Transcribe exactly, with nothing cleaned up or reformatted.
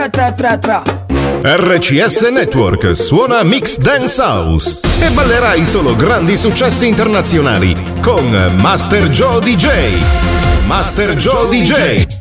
Tra tra tra. R C S Network suona Mix Dance House e ballerai solo grandi successi internazionali con Master Joe D J. Master Joe D J.